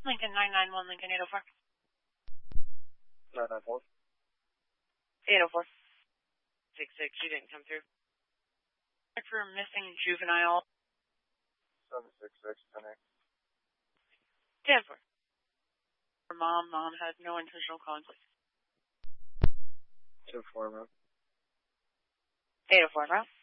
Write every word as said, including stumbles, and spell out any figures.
Lincoln nine nine one, Lincoln eight oh four. nine nine four. eight oh four. six six, you didn't come through. Check for missing juvenile. seven six six, ten eight. ten four. For mom, mom has no intentional conflict. two four, man. eight oh four, bro.